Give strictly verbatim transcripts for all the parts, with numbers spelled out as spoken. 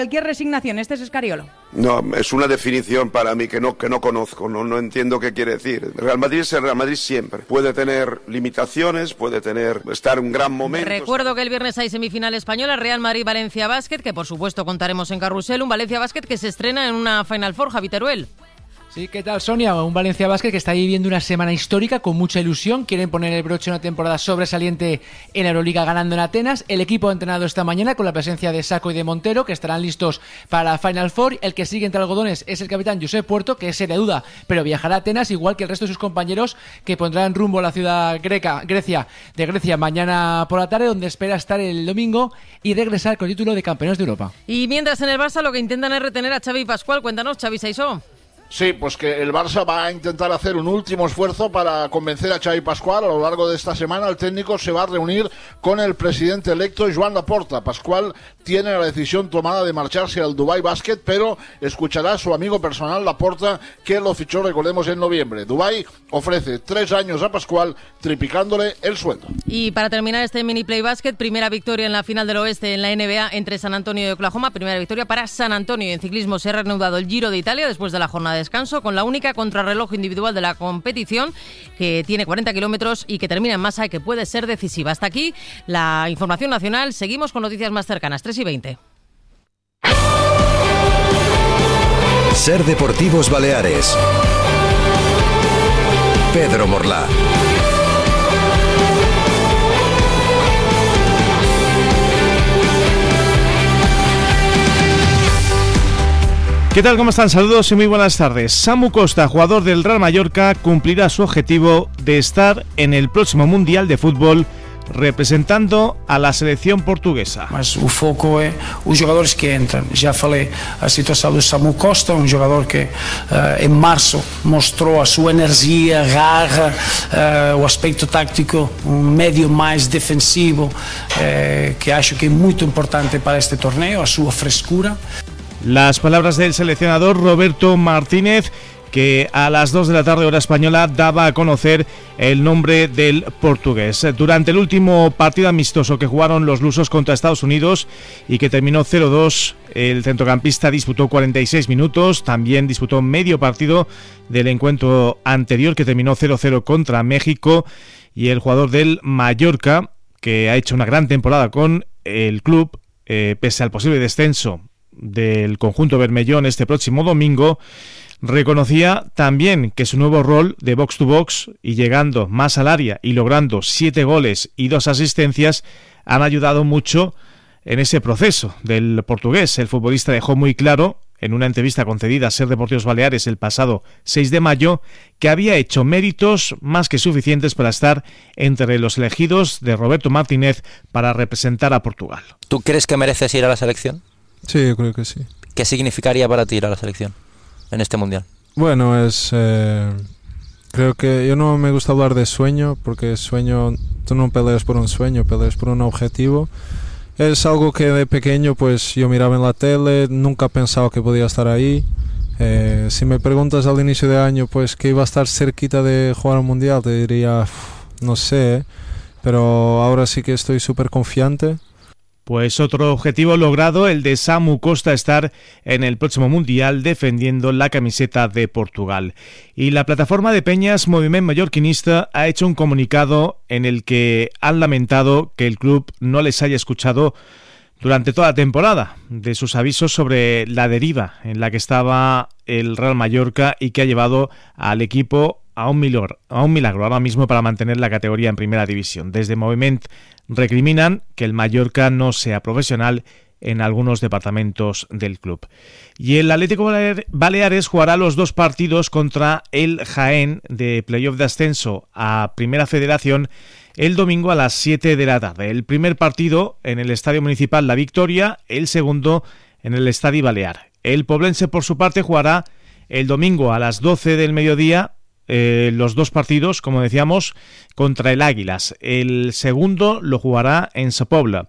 Cualquier resignación, este es Escariolo. No, es una definición para mí que no, que no conozco, no, no entiendo qué quiere decir. Real Madrid es el Real Madrid siempre. Puede tener limitaciones, puede tener, estar en un gran momento. Recuerdo que el viernes hay semifinal española, Real Madrid-Valencia Basket, que por supuesto contaremos en Carrusel, un Valencia Basket que se estrena en una Final Four, Javi Teruel. Sí, ¿qué tal, Sonia? Un Valencia Basket que está viviendo una semana histórica con mucha ilusión. Quieren poner el broche a una temporada sobresaliente en la Euroliga ganando en Atenas. El equipo ha entrenado esta mañana con la presencia de Sacco y de Montero, que estarán listos para la Final Four. El que sigue entre algodones es el capitán Josep Puerto, que es seria duda, pero viajará a Atenas, igual que el resto de sus compañeros, que pondrán rumbo a la ciudad greca, Grecia, de Grecia mañana por la tarde, donde espera estar el domingo y regresar con el título de campeones de Europa. Y mientras en el Barça lo que intentan es retener a Xavi Pascual. Cuéntanos, Xavi Saisó. Sí, pues que el Barça va a intentar hacer un último esfuerzo para convencer a Xavi Pascual. A lo largo de esta semana el técnico se va a reunir con el presidente electo Joan Laporta. Pascual tiene la decisión tomada de marcharse al Dubai Basket, pero escuchará a su amigo personal Laporta, que lo fichó, recordemos, en noviembre. Dubai ofrece tres años a Pascual, triplicándole el sueldo. Y para terminar este mini play basket, primera victoria en la final del oeste en la N B A entre San Antonio y Oklahoma. Primera victoria para San Antonio. En ciclismo se ha reanudado el Giro de Italia después de la jornada de descanso, con la única contrarreloj individual de la competición, que tiene cuarenta kilómetros y que termina en masa y que puede ser decisiva. Hasta aquí la información nacional. Seguimos con noticias más cercanas, tres y veinte. Ser Deportivos Baleares. Pedro Morlá. ¿Qué tal? ¿Cómo están? Saludos y muy buenas tardes. Samu Costa, jugador del Real Mallorca, cumplirá su objetivo de estar en el próximo Mundial de Fútbol representando a la selección portuguesa. Mas o foco é os jogadores que entram. Já falei a situação do Samu Costa, um jogador que uh, em março mostrou a sua energia, garra, uh, o aspecto táctico, um médio mais defensivo, uh, que acho que é muito importante para este torneio, a sua frescura. Las palabras del seleccionador Roberto Martínez, que a las dos de la tarde hora española daba a conocer el nombre del portugués. Durante el último partido amistoso que jugaron los lusos contra Estados Unidos y que terminó cero dos, el centrocampista disputó cuarenta y seis minutos, también disputó medio partido del encuentro anterior que terminó cero cero contra México, y el jugador del Mallorca, que ha hecho una gran temporada con el club, eh, pese al posible descenso del conjunto bermellón este próximo domingo, reconocía también que su nuevo rol de box to box y llegando más al área y logrando siete goles y dos asistencias han ayudado mucho en ese proceso del portugués. El futbolista dejó muy claro en una entrevista concedida a Ser Deportivos Baleares el pasado seis de mayo que había hecho méritos más que suficientes para estar entre los elegidos de Roberto Martínez para representar a Portugal. ¿Tú crees que mereces ir a la selección? Sí, yo creo que sí. ¿Qué significaría para ti ir a la selección en este mundial? Bueno, es eh, creo que yo no me gusta hablar de sueño, porque sueño, tú no peleas por un sueño, peleas por un objetivo. Es algo que de pequeño pues yo miraba en la tele, nunca pensaba que podía estar ahí. Eh, si me preguntas al inicio de año pues que iba a estar cerquita de jugar un mundial, te diría no sé, pero ahora sí que estoy súper confiante. Pues otro objetivo logrado, el de Samu Costa, estar en el próximo Mundial defendiendo la camiseta de Portugal. Y la plataforma de peñas Moviment Mallorquinista ha hecho un comunicado en el que han lamentado que el club no les haya escuchado durante toda la temporada de sus avisos sobre la deriva en la que estaba el Real Mallorca y que ha llevado al equipo a un milagro, a un milagro ahora mismo para mantener la categoría en primera división. Desde Moviment recriminan que el Mallorca no sea profesional en algunos departamentos del club. Y el Atlético Baleares jugará los dos partidos contra el Jaén de playoff de ascenso a Primera Federación el domingo a las siete de la tarde. El primer partido en el Estadio Municipal La Victoria, el segundo en el Estadio Balear. El Poblense, por su parte, jugará el domingo a las doce del mediodía Eh, los dos partidos, como decíamos, contra el Águilas. El segundo lo jugará en Sa Pobla.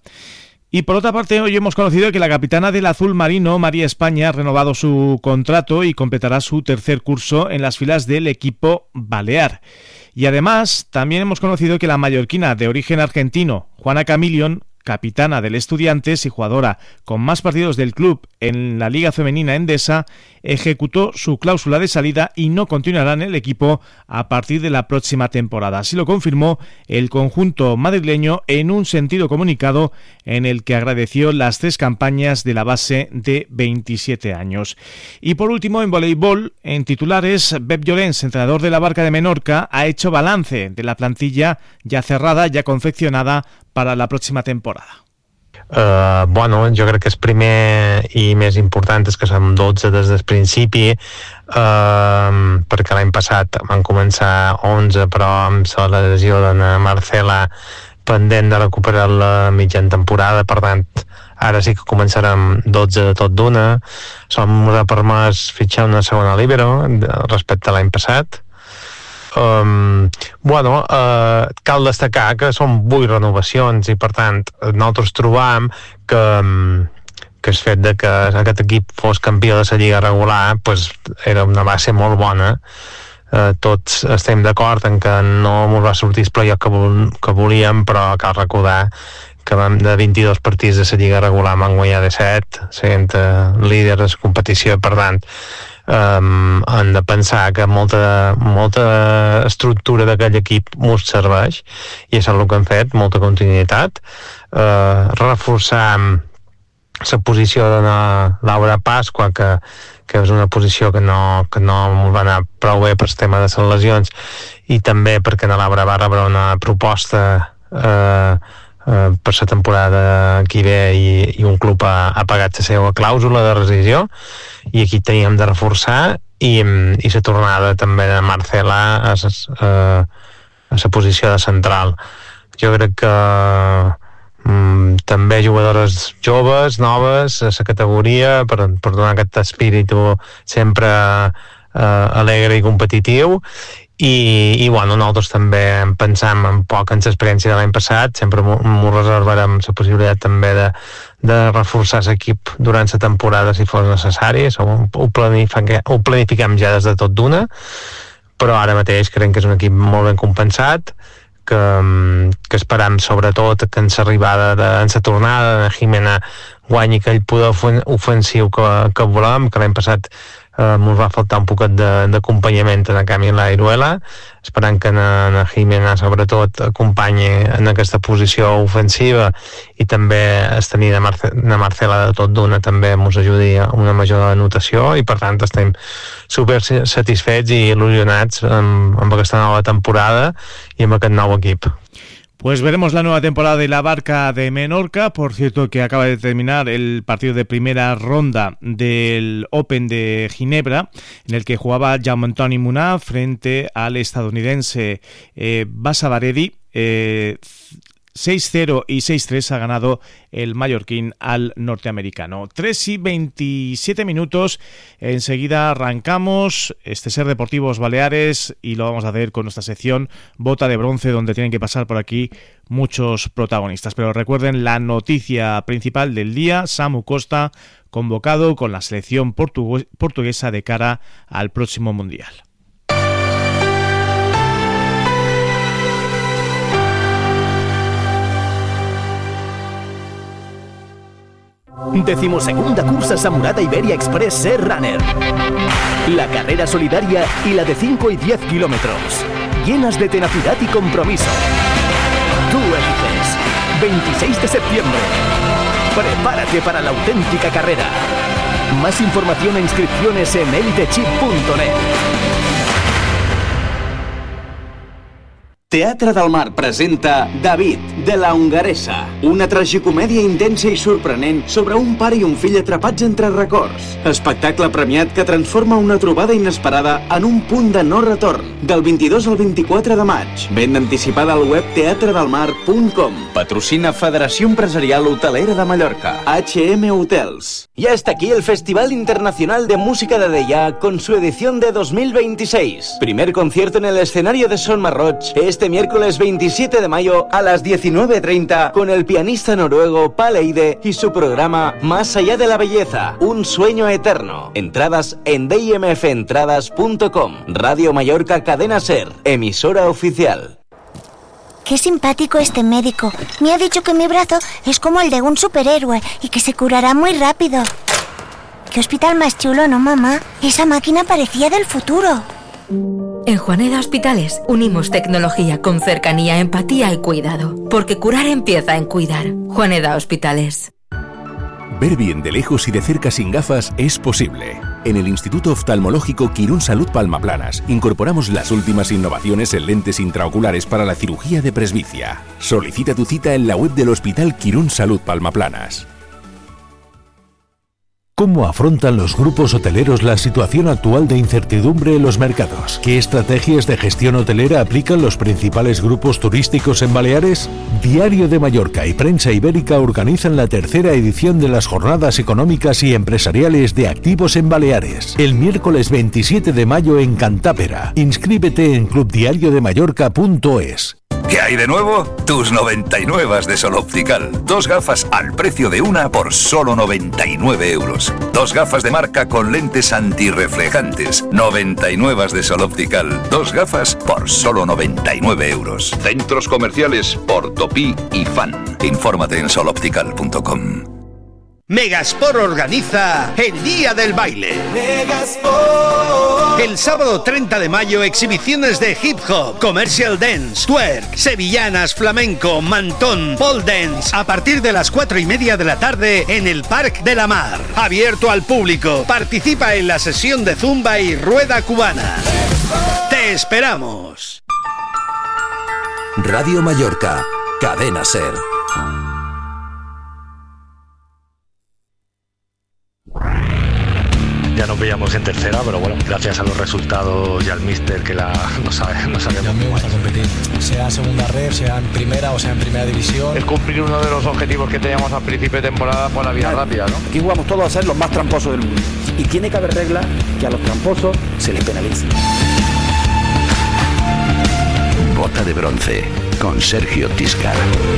Y por otra parte, hoy hemos conocido que la capitana del azul marino, María España, ha renovado su contrato y completará su tercer curso en las filas del equipo balear. Y además, también hemos conocido que la mallorquina de origen argentino, Juana Camilion, capitana del Estudiantes y jugadora con más partidos del club en la Liga Femenina Endesa, ejecutó su cláusula de salida y no continuará en el equipo a partir de la próxima temporada. Así lo confirmó el conjunto madrileño en un sentido comunicado en el que agradeció las tres campañas de la base de veintisiete años. Y por último, en voleibol, en titulares, Pep Llorens, entrenador de la Barca de Menorca, ha hecho balance de la plantilla ya cerrada, ya confeccionada para la próxima temporada. Uh, bueno, jo crec que és primer i més important és que som dotze des del principi, uh, perquè l'any passat van començar onze, però amb la lesió d'Anna Marcela pendent de recuperar la mitjana temporada, per tant ara sí que començarem dotze de tot d'una. Som ha permès fitxar una segona líbero respecte a l'any passat. Um, bueno, uh, cal destacar que són vuit renovacions i per tant nosaltres trobam que, um, que el fet de que aquest equip fos campió de la Lliga regular pues, era una base molt bona. Uh, tots estem d'acord en que no ens va sortir el playoff que, vol, que volíem, però cal recordar que vam de vint-i-dos partits de la Lliga regular vam guanyar de set, sent uh, líder de la competició, per tant Um, han de pensar que molta, molta estructura d'aquell equip mos serveix i això és el que han fet, molta continuïtat, uh, reforçar la posició de la Laura Pasqua, que, que és una posició que no, que no va anar prou bé per el tema de les lesions, i també perquè la Laura va rebre una proposta uh, Uh, per la temporada que ve i, i un club ha, ha pagat la seva clàusula de rescisió i aquí teníem de reforçar i, i la tornada també de Marcela a la posició de central. Jo crec que um, també jugadores joves, noves a la categoria per, per donar aquest espíritu sempre uh, alegre i competitiu. I, i bueno, nosaltres també pensam un poc en l'experiència de l'any passat, sempre m'ho reservarem la possibilitat també de, de reforçar l'equip durant la temporada si fos necessari. Ho, ho, planifiquem, ho planifiquem ja des de tot d'una, però ara mateix crec que és un equip molt ben compensat, que, que esperam sobretot que en l'arribada de, en la tornada de Jimena guanyi aquell poder ofensiu que, que volem, que l'any passat Uh, ens va faltar un poquet d'acompanyament en el canvi en l'Airuela, esperant que na, na Jimena sobretot acompanyi en aquesta posició ofensiva i també es tenir de, Marce, de Marcela de tot d'una també ens ajudi a una major anotació i per tant estem super satisfets i il·lusionats amb, amb aquesta nova temporada i amb aquest nou equip. Pues veremos la nueva temporada de la Barca de Menorca. Por cierto, que acaba de terminar el partido de primera ronda del Open de Ginebra, en el que jugaba Jaume Antoni Munar frente al estadounidense eh, Basa Baredi. Eh, seis cero y seis tres ha ganado el mallorquín al norteamericano. tres y veintisiete minutos. Enseguida arrancamos este Ser Deportivos Baleares y lo vamos a hacer con nuestra sección Bota de Bronce, donde tienen que pasar por aquí muchos protagonistas. Pero recuerden la noticia principal del día: Samu Costa convocado con la selección portu- portuguesa de cara al próximo Mundial. Decimosegunda cursa Samurada Iberia Express Ser Runner. La carrera solidaria y la de cinco y diez kilómetros, llenas de tenacidad y compromiso. Tú eliges. veintiséis de septiembre. Prepárate para la auténtica carrera. Más información e inscripciones en elitechip punto net. Teatre del Mar presenta David, de la hongaresa, una tragicomèdia intensa i sorprenent sobre un pare i un fill atrapats entre records. Espectacle premiat que transforma una trobada inesperada en un punt de no retorn. Del vint-i-dos al vint-i-quatre de maig. Venda anticipada al web teatre del mar punt com. Patrocina Federació Empresarial Hotelera de Mallorca. H M Hotels. Ya está aquí el Festival Internacional de Música de Deià con su edición de dos mil veintiséis. Primer concierto en el escenario de Son Marroch este miércoles veintisiete de mayo a las diecinueve treinta con el pianista noruego Paleide y su programa Más allá de la belleza, un sueño eterno. Entradas en d i m f entradas punto com. Radio Mallorca Cadena Ser, emisora oficial. Qué simpático este médico. Me ha dicho que mi brazo es como el de un superhéroe y que se curará muy rápido. Qué hospital más chulo, ¿no, mamá? Esa máquina parecía del futuro. En Juaneda Hospitales unimos tecnología con cercanía, empatía y cuidado. Porque curar empieza en cuidar. Juaneda Hospitales. Ver bien de lejos y de cerca sin gafas es posible. En el Instituto Oftalmológico Quirón Salud Palmaplanas incorporamos las últimas innovaciones en lentes intraoculares para la cirugía de presbicia. Solicita tu cita en la web del Hospital Quirón Salud Palmaplanas. ¿Cómo afrontan los grupos hoteleros la situación actual de incertidumbre en los mercados? ¿Qué estrategias de gestión hotelera aplican los principales grupos turísticos en Baleares? Diario de Mallorca y Prensa Ibérica organizan la tercera edición de las Jornadas Económicas y Empresariales de Activos en Baleares, el miércoles veintisiete de mayo en Cantápera. Inscríbete en club diario de mallorca punto es. ¿Qué hay de nuevo? Tus noventa y nueve de Sol Optical. Dos gafas al precio de una por solo noventa y nueve euros. Dos gafas de marca con lentes antirreflejantes. noventa y nueve de Sol Optical. Dos gafas por solo noventa y nueve euros. Centros comerciales Portopí y Fan. Infórmate en sol optical punto com. Megasport organiza el Día del Baile. Megasport. El sábado treinta de mayo, exhibiciones de hip hop, commercial dance, twerk, sevillanas, flamenco, mantón, pole dance, a partir de las cuatro y media de la tarde en el Parc de la Mar. Abierto al público. Participa en la sesión de zumba y rueda cubana. ¡Te esperamos! Radio Mallorca, Cadena Ser. Ya nos veíamos en tercera, pero bueno, gracias a los resultados y al míster que la, no sabe, no sabemos. A mí me gusta competir, sea segunda red, sea en primera o sea en primera división. Es cumplir uno de los objetivos que teníamos al principio de temporada por la vía claro. rápida, ¿no? Aquí jugamos todos a ser los más tramposos del mundo. Y tiene que haber reglas que a los tramposos se les penalice. Bota de bronce, con Sergio Tiscar.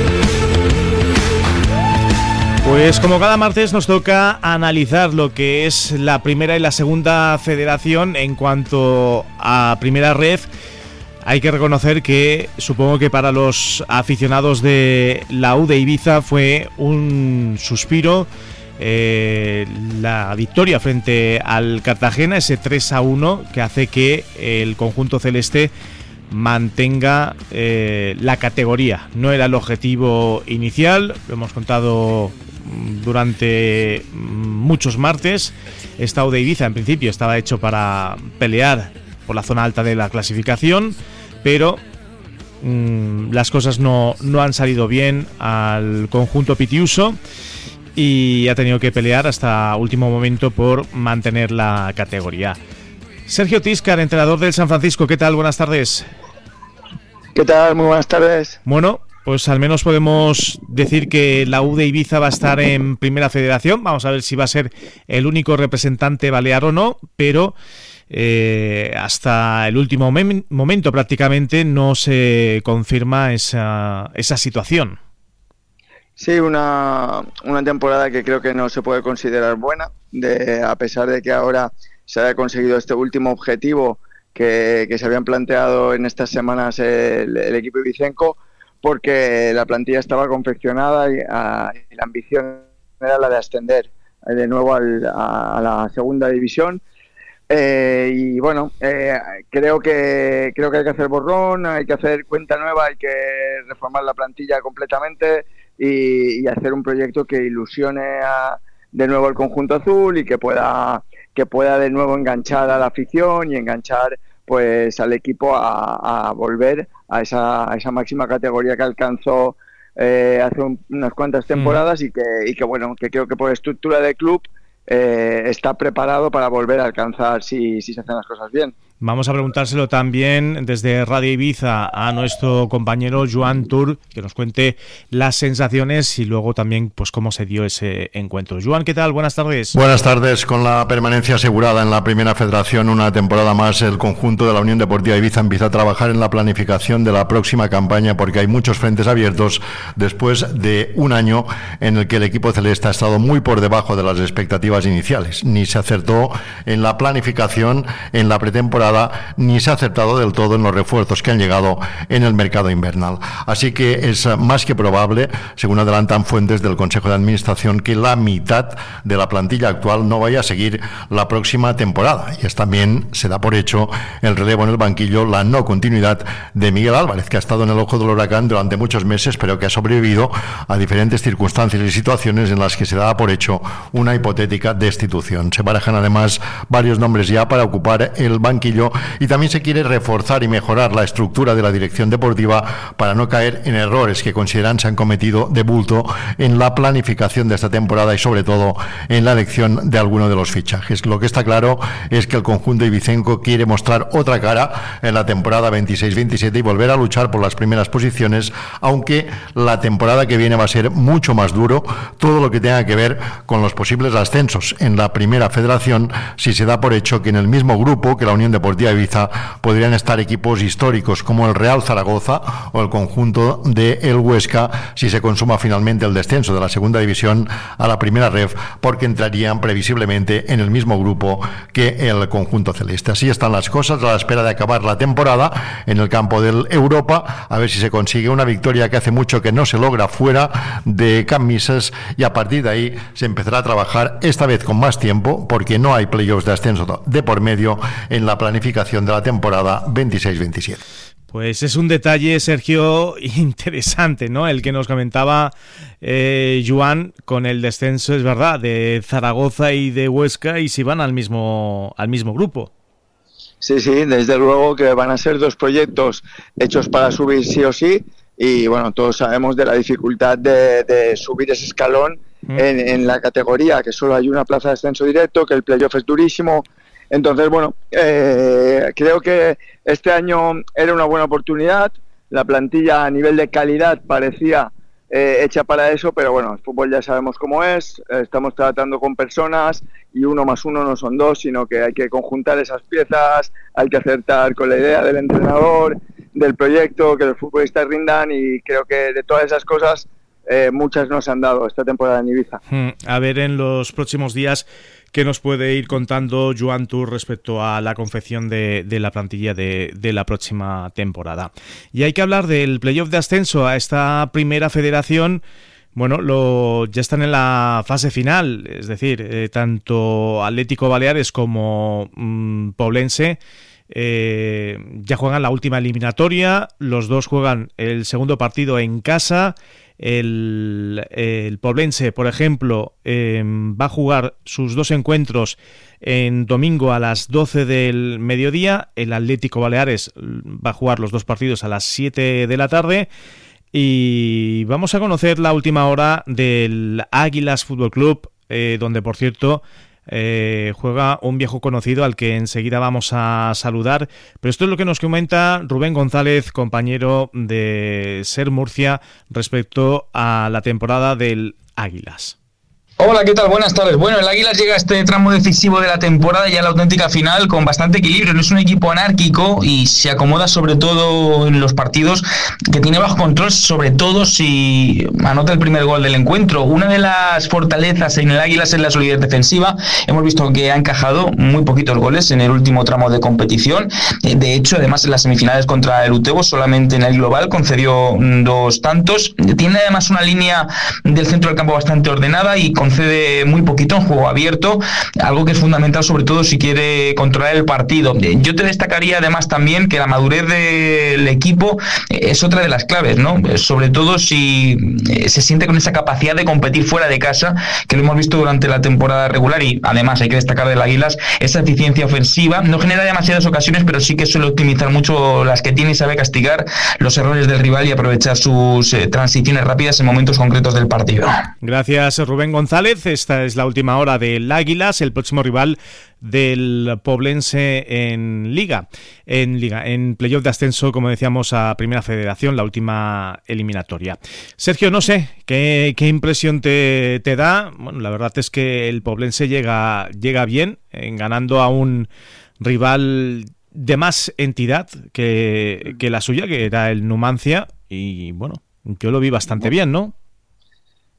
Pues como cada martes nos toca analizar lo que es la primera y la segunda federación. En cuanto a primera red, hay que reconocer que supongo que para los aficionados de la U de Ibiza fue un suspiro eh, la victoria frente al Cartagena, ese tres a uno que hace que el conjunto celeste mantenga eh, la categoría. No era el objetivo inicial, lo hemos contado durante muchos martes. Esta U de Ibiza en principio estaba hecho para pelear por la zona alta de la clasificación, pero mmm, las cosas no, no han salido bien al conjunto pitiuso y ha tenido que pelear hasta último momento por mantener la categoría. Sergio Tiscar, entrenador del San Francisco, ¿qué tal? Buenas tardes. ¿Qué tal? Muy buenas tardes. Bueno, pues al menos podemos decir que la U de Ibiza va a estar en primera federación. Vamos a ver si va a ser el único representante balear o no, pero eh, hasta el último mom- momento prácticamente no se confirma esa, esa situación. Sí, una, una temporada que creo que no se puede considerar buena, de, a pesar de que ahora se haya conseguido este último objetivo que, que se habían planteado en estas semanas el, el equipo ibicenco, porque la plantilla estaba confeccionada y, a, y la ambición era la de ascender de nuevo al, a, a la segunda división. Eh, y bueno, eh, creo que creo que hay que hacer borrón, hay que hacer cuenta nueva, hay que reformar la plantilla completamente y, y hacer un proyecto que ilusione a, de nuevo al conjunto azul y que pueda que pueda de nuevo enganchar a la afición y enganchar pues al equipo a, a volver a esa, a esa máxima categoría que alcanzó eh, hace un, unas cuantas temporadas mm. y que y que bueno que creo que por estructura de club eh, está preparado para volver a alcanzar si, si se hacen las cosas bien. Vamos a preguntárselo también desde Radio Ibiza a nuestro compañero Joan Tur, que nos cuente las sensaciones y luego también pues cómo se dio ese encuentro. Joan, ¿qué tal? Buenas tardes. Buenas tardes. Con la permanencia asegurada en la Primera Federación una temporada más, el conjunto de la Unión Deportiva Ibiza empieza a trabajar en la planificación de la próxima campaña, porque hay muchos frentes abiertos después de un año en el que el equipo celeste ha estado muy por debajo de las expectativas iniciales. Ni se acertó en la planificación en la pretemporada temporada ni se ha acertado del todo en los refuerzos que han llegado en el mercado invernal. Así que es más que probable, según adelantan fuentes del Consejo de Administración, que la mitad de la plantilla actual no vaya a seguir la próxima temporada. Y es también, se da por hecho, el relevo en el banquillo, la no continuidad de Miguel Álvarez, que ha estado en el ojo del huracán durante muchos meses, pero que ha sobrevivido a diferentes circunstancias y situaciones en las que se daba por hecho una hipotética destitución. Se barajan además varios nombres ya para ocupar el banquillo y también se quiere reforzar y mejorar la estructura de la dirección deportiva para no caer en errores que consideran se han cometido de bulto en la planificación de esta temporada y sobre todo en la elección de alguno de los fichajes. Lo que está claro es que el conjunto ibicenco quiere mostrar otra cara en la temporada veintiséis veintisiete y volver a luchar por las primeras posiciones, aunque la temporada que viene va a ser mucho más duro, todo lo que tenga que ver con los posibles ascensos en la primera federación, si se da por hecho que en el mismo grupo que la Unión Deportiva Ibiza podrían estar equipos históricos como el Real Zaragoza o el conjunto de el Huesca, si se consuma finalmente el descenso de la segunda división a la primera ref, porque entrarían previsiblemente en el mismo grupo que el conjunto celeste. Así están las cosas a la espera de acabar la temporada en el campo del Europa, a ver si se consigue una victoria que hace mucho que no se logra fuera de Camisas, y a partir de ahí se empezará a trabajar, esta vez con más tiempo, porque no hay playoffs de ascenso de por medio en la planificación de la temporada veintiséis veintisiete. Pues es un detalle, Sergio, interesante, ¿no? El que nos comentaba eh, Joan con el descenso, es verdad, de Zaragoza y de Huesca, y si van al mismo, al mismo grupo. Sí, sí, desde luego que van a ser dos proyectos hechos para subir sí o sí, y bueno, todos sabemos de la dificultad de, de subir ese escalón mm. en, en la categoría, que solo hay una plaza de ascenso directo, que el playoff es durísimo. Entonces, bueno, eh, creo que este año era una buena oportunidad. La plantilla a nivel de calidad parecía eh, hecha para eso, pero bueno, el fútbol ya sabemos cómo es. Estamos tratando con personas y uno más uno no son dos, sino que hay que conjuntar esas piezas, hay que acertar con la idea del entrenador, del proyecto, que los futbolistas rindan, y creo que de todas esas cosas eh, muchas nos han dado esta temporada en Ibiza. A ver en los próximos días qué nos puede ir contando Joan Tour respecto a la confección de, de la plantilla de, de la próxima temporada. Y hay que hablar del playoff de ascenso a esta primera federación. Bueno, lo, ya están en la fase final, es decir, eh, tanto Atlético Baleares como mmm, Poblense eh, ya juegan la última eliminatoria. Los dos juegan el segundo partido en casa. El, el Poblense, por ejemplo, eh, va a jugar sus dos encuentros en domingo a las doce del mediodía. El Atlético Baleares va a jugar los dos partidos a las siete de la tarde. Y vamos a conocer la última hora del Águilas Fútbol Club, eh, donde, por cierto, Eh, juega un viejo conocido al que enseguida vamos a saludar, pero esto es lo que nos comenta Rubén González, compañero de Ser Murcia, respecto a la temporada del Águilas. Hola, ¿qué tal? Buenas tardes. Bueno, el Águilas llega a este tramo decisivo de la temporada, ya la auténtica final, con bastante equilibrio. No es un equipo anárquico y se acomoda sobre todo en los partidos, que tiene bajo control, sobre todo si anota el primer gol del encuentro. Una de las fortalezas en el Águilas es la solidez defensiva. Hemos visto que ha encajado muy poquitos goles en el último tramo de competición. De hecho, además, en las semifinales contra el Utebo, solamente en el global concedió dos tantos. Tiene además una línea del centro del campo bastante ordenada y con concede muy poquito en juego abierto, algo que es fundamental sobre todo si quiere controlar el partido. Yo te destacaría además también que la madurez del equipo es otra de las claves, ¿no? Sobre todo si se siente con esa capacidad de competir fuera de casa, que lo hemos visto durante la temporada regular, y además hay que destacar del Águilas esa eficiencia ofensiva. No genera demasiadas ocasiones, pero sí que suele optimizar mucho las que tiene y sabe castigar los errores del rival y aprovechar sus eh, transiciones rápidas en momentos concretos del partido. Gracias, Rubén González. Esta es la última hora del Águilas, el próximo rival del Poblense en Liga, en Liga, en playoff de ascenso, como decíamos, a Primera Federación, la última eliminatoria. Sergio, no sé, ¿qué, qué impresión te, te da? Bueno, la verdad es que el Poblense llega, llega bien, en ganando a un rival de más entidad que, que la suya, que era el Numancia, y bueno, yo lo vi bastante bien, ¿no?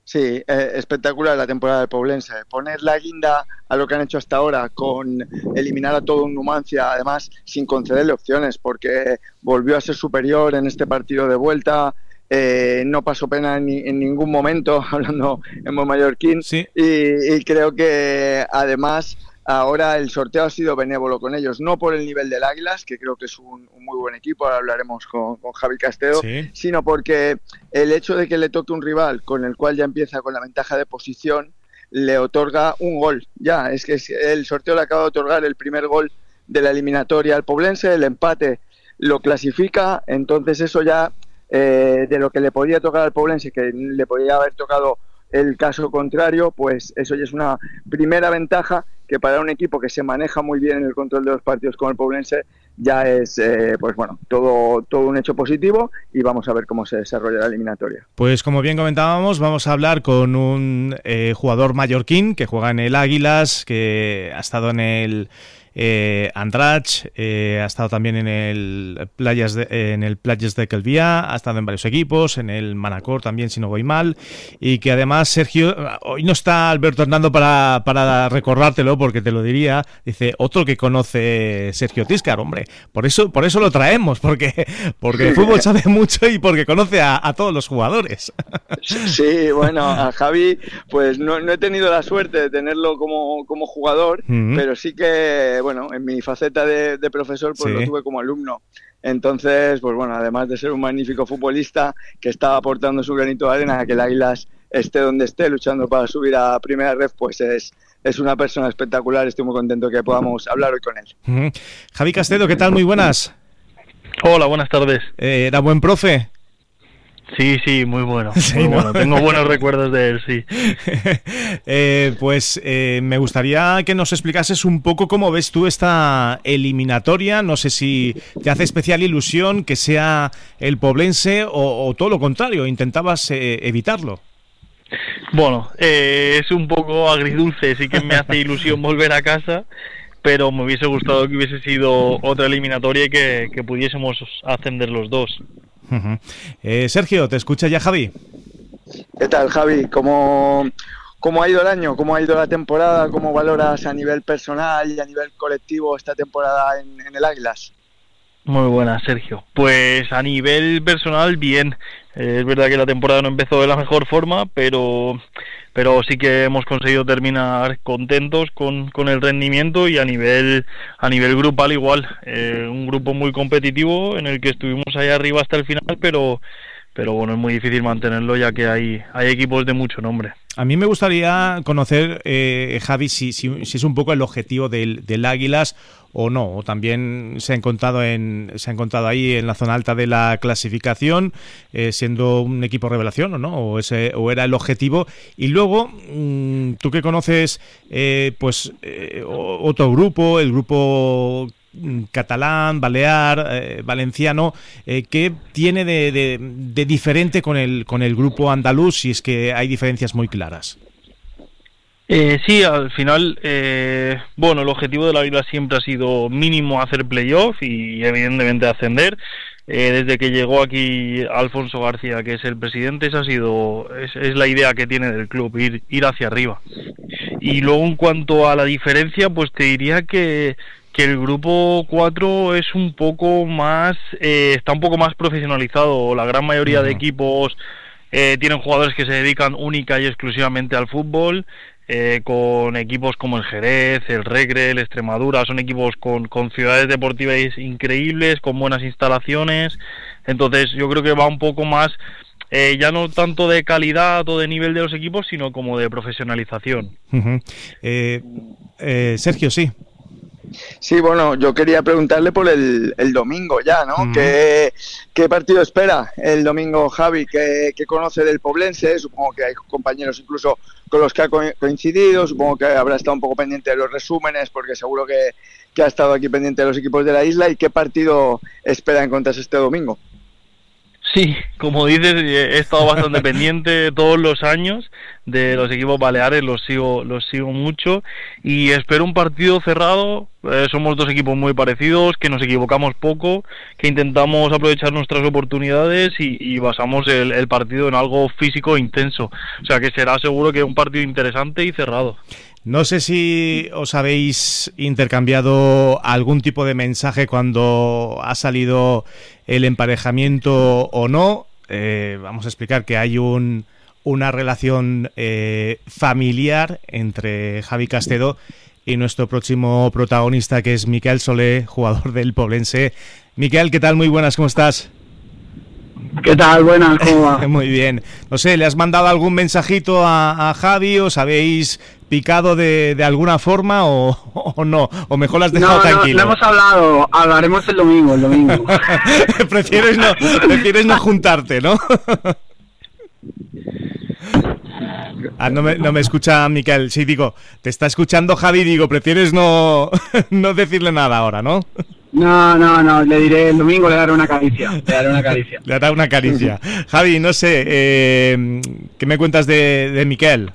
Sí, eh, espectacular la temporada del Poblense. Poner la guinda a lo que han hecho hasta ahora con eliminar a todo un Numancia, además sin concederle opciones, porque volvió a ser superior en este partido de vuelta, eh, no pasó pena en, en ningún momento, hablando en buen mallorquín, sí. y, y creo que además ahora el sorteo ha sido benévolo con ellos, no por el nivel del Águilas, que creo que es un, un muy buen equipo, ahora hablaremos con, con Javi Castedo, sí. sino porque el hecho de que le toque un rival con el cual ya empieza con la ventaja de posición, le otorga un gol. Ya, es que el sorteo le acaba de otorgar el primer gol de la eliminatoria al Poblense, el empate lo clasifica, entonces eso ya, eh, de lo que le podía tocar al Poblense, que le podía haber tocado el caso contrario, pues eso ya es una primera ventaja que para un equipo que se maneja muy bien en el control de los partidos como el Poblense ya es, eh, pues bueno, todo, todo un hecho positivo, y vamos a ver cómo se desarrolla la eliminatoria. Pues como bien comentábamos, vamos a hablar con un eh, jugador mallorquín que juega en el Águilas, que ha estado en el eh, Andratx, eh, ha estado también en el Playas de, eh, en el Playas de Calviá, ha estado en varios equipos, en el Manacor también, si no voy mal, y que además, Sergio, hoy no está Alberto Hernando para, para recordártelo, porque te lo diría, dice, otro que conoce Sergio Tiscar, hombre, por eso, por eso lo traemos, porque, porque el fútbol sabe mucho y porque conoce a, a todos los jugadores. Sí, bueno, a Javi, pues no, no he tenido la suerte de tenerlo como, como jugador, uh-huh. pero sí que, bueno, en mi faceta de, de profesor, pues sí. lo tuve como alumno. Entonces, pues bueno, además de ser un magnífico futbolista que estaba aportando su granito de arena a que el Águilas esté donde esté, luchando para subir a Primera Ref, pues es, es una persona espectacular. Estoy muy contento que podamos hablar hoy con él. Uh-huh. Javi Castedo, ¿qué tal? Muy buenas. Hola, buenas tardes. Eh, ¿Era buen profe? Sí, sí, muy bueno, sí, muy ¿no? bueno. Tengo buenos recuerdos de él, sí. eh, pues eh, me gustaría que nos explicases un poco cómo ves tú esta eliminatoria. No sé si te hace especial ilusión que sea el Poblense o, o todo lo contrario, intentabas eh, evitarlo. Bueno, eh, es un poco agridulce, sí que me hace ilusión volver a casa, pero me hubiese gustado que hubiese sido otra eliminatoria y que, que pudiésemos ascender los dos. Uh-huh. eh, Sergio, ¿te escucha ya Javi? ¿Qué tal, Javi? ¿Cómo, ¿Cómo ha ido el año? ¿Cómo ha ido la temporada? ¿Cómo valoras a nivel personal y a nivel colectivo esta temporada en, en el Águilas? Muy buena, Sergio. Pues a nivel personal, bien. Eh, es verdad que la temporada no empezó de la mejor forma, pero pero sí que hemos conseguido terminar contentos con, con el rendimiento, y a nivel a nivel grupal igual. Eh, un grupo muy competitivo en el que estuvimos ahí arriba hasta el final, pero pero bueno, es muy difícil mantenerlo ya que hay, hay equipos de mucho nombre. A mí me gustaría conocer, eh, Javi, si, si, si es un poco el objetivo del, del Águilas o no, o también se ha encontrado en se ha encontrado ahí en la zona alta de la clasificación, eh, siendo un equipo revelación o no, o ese o era el objetivo. Y luego, mmm, tú que conoces eh, pues eh, otro grupo, el grupo catalán, balear, eh, valenciano, eh, ¿qué tiene de, de, de diferente con el con el grupo andaluz, si es que hay diferencias muy claras? Eh, sí, al final, eh, bueno, el objetivo de la Águila siempre ha sido mínimo hacer playoff y evidentemente ascender. Eh, desde que llegó aquí Alfonso García, que es el presidente, esa ha sido es, es la idea que tiene del club, ir ir hacia arriba. Y luego, en cuanto a la diferencia, pues te diría que que el grupo cuatro es un poco más eh, está un poco más profesionalizado. La gran mayoría uh-huh. de equipos eh, tienen jugadores que se dedican única y exclusivamente al fútbol, eh, con equipos como el Jerez, el Regre, el Extremadura. Son equipos con, con ciudades deportivas increíbles, con buenas instalaciones. Entonces yo creo que va un poco más, eh, ya no tanto de calidad o de nivel de los equipos, sino como de profesionalización. Uh-huh. eh, eh, Sergio, sí. Sí, bueno, yo quería preguntarle por el, el domingo ya, ¿no? Uh-huh. ¿Qué, ¿Qué partido espera el domingo, Javi? ¿Qué, ¿Qué conoce del Poblense? Supongo que hay compañeros incluso con los que ha coincidido, supongo que habrá estado un poco pendiente de los resúmenes, porque seguro que, que ha estado aquí pendiente de los equipos de la isla. ¿Y qué partido espera encontrarse este domingo? Sí, como dices, he estado bastante pendiente todos los años de los equipos baleares, los sigo los sigo mucho y espero un partido cerrado. Eh, somos dos equipos muy parecidos, que nos equivocamos poco, que intentamos aprovechar nuestras oportunidades y, y basamos el, el partido en algo físico intenso. O sea que será seguro que un partido interesante y cerrado. No sé si os habéis intercambiado algún tipo de mensaje cuando ha salido el emparejamiento o no. Eh, vamos a explicar que hay un, una relación eh, familiar entre Javi Castedo y nuestro próximo protagonista, que es Miquel Soler, jugador del Poblense. Miquel, ¿qué tal? Muy buenas, ¿cómo estás? ¿Qué tal? Buenas, ¿cómo va? Muy bien. No sé, ¿le has mandado algún mensajito a, a Javi? ¿Os habéis picado de, de alguna forma o, o no? ¿O mejor lo has dejado no, tranquilo? No, no hemos hablado. Hablaremos el domingo, el domingo. prefieres, no, prefieres no juntarte, ¿no? Ah, no me, no me escucha Miquel. Sí, digo, te está escuchando Javi, digo, prefieres no, no decirle nada ahora, ¿no? No, no, no, le diré el domingo, le daré una caricia. Le daré una caricia. Le daré una caricia. Javi, no sé, eh, ¿qué me cuentas de, de Miquel?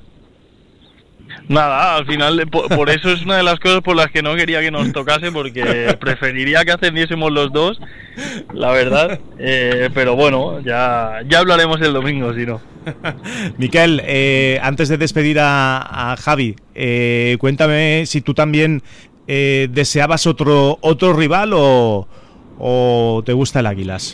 Nada, al final, por, por eso es una de las cosas por las que no quería que nos tocase, porque preferiría que ascendiésemos los dos, la verdad. Eh, pero bueno, ya, ya hablaremos el domingo, si no. Miquel, eh, antes de despedir a, a Javi, eh, cuéntame si tú también eh, deseabas otro otro rival o, o te gusta el Águilas.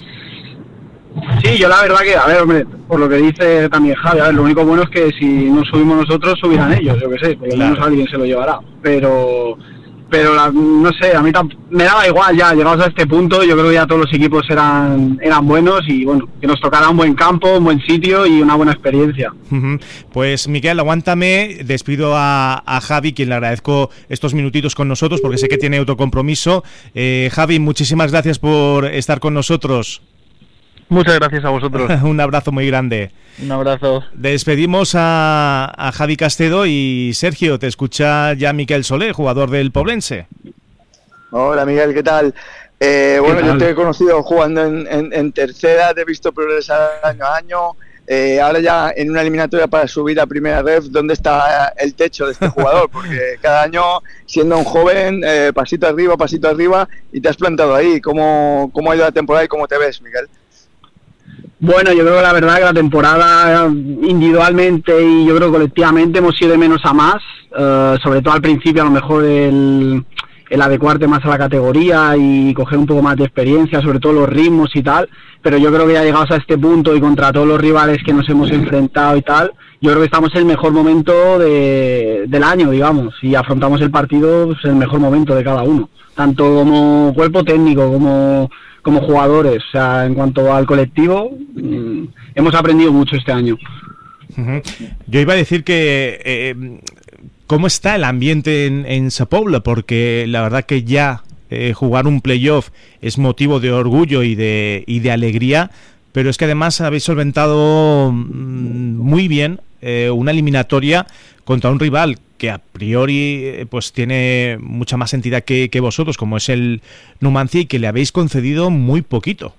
Sí, yo la verdad que, a ver, hombre, por lo que dice también Javi, a ver, lo único bueno es que si no subimos nosotros, subirán ellos, yo que sé, por lo menos alguien se lo llevará, pero pero la, no sé, a mí me daba igual ya, llegados a este punto, yo creo que ya todos los equipos eran eran buenos y bueno, que nos tocará un buen campo, un buen sitio y una buena experiencia. Pues Miquel, aguántame, despido a, a Javi, quien le agradezco estos minutitos con nosotros, porque sé que tiene otro compromiso. Eh, Javi, muchísimas gracias por estar con nosotros. Muchas gracias a vosotros. Un abrazo muy grande. Un abrazo. Despedimos a, a Javi Castedo y Sergio, te escucha ya Miquel Soler, jugador del Poblense. Hola Miguel, ¿qué tal? Eh, bueno, tal? Yo te he conocido jugando en, en, en tercera, te he visto progresar año a año. Eh, ahora ya en una eliminatoria para subir a primera ref, ¿dónde está el techo de este jugador? Porque cada año, siendo un joven, eh, pasito arriba, pasito arriba, y te has plantado ahí. ¿Cómo, cómo ha ido la temporada y cómo te ves, Miguel? Bueno, yo creo que la verdad que la temporada individualmente y yo creo colectivamente hemos ido de menos a más, uh, sobre todo al principio a lo mejor el, el adecuarte más a la categoría y coger un poco más de experiencia, sobre todo los ritmos y tal, pero yo creo que ya llegados a este punto y contra todos los rivales que nos hemos enfrentado y tal, yo creo que estamos en el mejor momento de, del año, digamos, y afrontamos el partido pues, en el mejor momento de cada uno, tanto como cuerpo técnico como... como jugadores, o sea, en cuanto al colectivo, mmm, hemos aprendido mucho este año. Uh-huh. Yo iba a decir que eh, ¿cómo está el ambiente en, en Sa Pobla? Porque la verdad que ya eh, jugar un playoff es motivo de orgullo y de, y de alegría, pero es que además habéis solventado mm, muy bien eh, una eliminatoria contra un rival que a priori pues tiene mucha más entidad que, que vosotros, como es el Numancia, y que le habéis concedido muy poquito.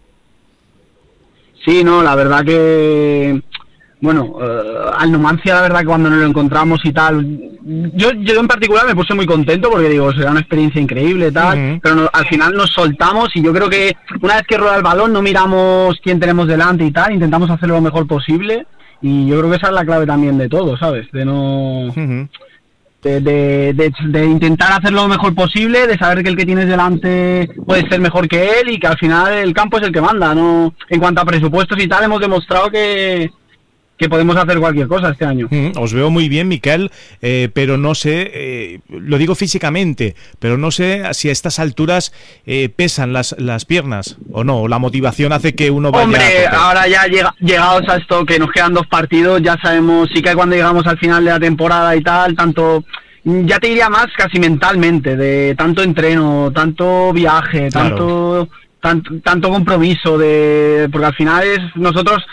Sí, no, la verdad que bueno, uh, al Numancia la verdad que cuando nos lo encontramos y tal, yo, yo en particular me puse muy contento porque digo, será una experiencia increíble y tal, uh-huh. pero no, al final nos soltamos y yo creo que una vez que rueda el balón no miramos quién tenemos delante y tal, intentamos hacerlo lo mejor posible y yo creo que esa es la clave también de todo, ¿sabes? De no... Uh-huh. De, de, de, de intentar hacerlo lo mejor posible, de saber que el que tienes delante puede ser mejor que él y que al final el campo es el que manda, ¿no? En cuanto a presupuestos y tal, hemos demostrado que, que podemos hacer cualquier cosa este año. Mm, os veo muy bien, Miquel, eh, pero no sé, eh, lo digo físicamente, pero no sé si a estas alturas eh, pesan las, las piernas o no, o la motivación hace que uno vaya... Hombre, ahora ya llega, llegados a esto, que nos quedan dos partidos, ya sabemos, sí que cuando llegamos al final de la temporada y tal, tanto... Ya te diría más casi mentalmente, de tanto entreno, tanto viaje, tanto, claro. tanto, tanto compromiso, de porque al final es nosotros...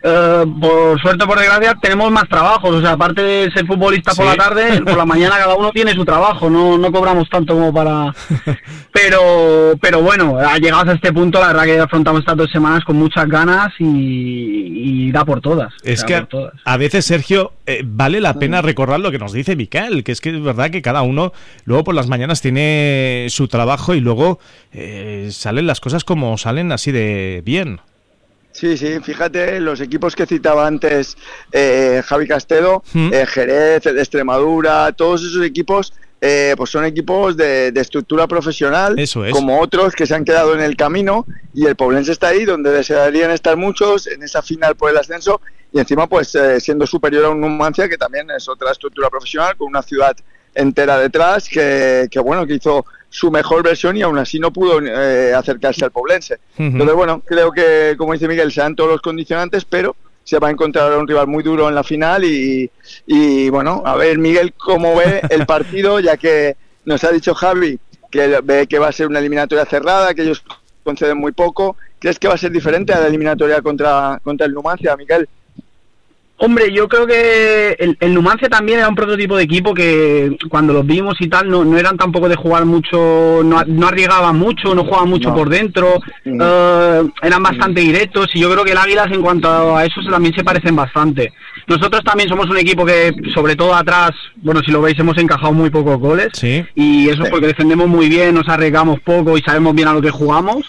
eh, por suerte o por desgracia, tenemos más trabajos. O sea, aparte de ser futbolista por ¿Sí? la tarde, por la mañana cada uno tiene su trabajo. No, no cobramos tanto como para... Pero, pero bueno, llegados a este punto, la verdad que afrontamos estas dos semanas con muchas ganas y, y da por todas. Es que todas. A veces, Sergio, eh, vale la pena recordar lo que nos dice Miquel, que es que es verdad que cada uno luego por las mañanas tiene su trabajo y luego eh, salen las cosas como salen, así de bien. Sí, sí, fíjate, los equipos que citaba antes eh, Javi Castedo, ¿Mm? eh, Jerez, de Extremadura, todos esos equipos eh, pues son equipos de, de estructura profesional, Eso es. Como otros que se han quedado en el camino, y el Poblense está ahí donde desearían estar muchos, en esa final por el ascenso, y encima pues eh, siendo superior a un Numancia, que también es otra estructura profesional, con una ciudad entera detrás, que, que bueno, que hizo su mejor versión y aún así no pudo eh, acercarse al Poblense. Uh-huh. Entonces, bueno, creo que, como dice Miguel, se dan todos los condicionantes, pero se va a encontrar un rival muy duro en la final y, y bueno, a ver, Miguel, cómo ve el partido, ya que nos ha dicho Javi que ve que va a ser una eliminatoria cerrada, que ellos conceden muy poco. ¿Crees que va a ser diferente a la eliminatoria contra, contra el Numancia, Miguel? Hombre, yo creo que el, el Numancia también era un prototipo de equipo que cuando los vimos y tal no, no eran tampoco de jugar mucho, no, no arriesgaban mucho, no jugaban mucho no. por dentro, mm. uh, eran bastante directos, y yo creo que el Águilas en cuanto a eso también se parecen bastante. Nosotros también somos un equipo que, sobre todo atrás, bueno, si lo veis, hemos encajado muy pocos goles, ¿Sí? y eso es porque defendemos muy bien, nos arriesgamos poco y sabemos bien a lo que jugamos.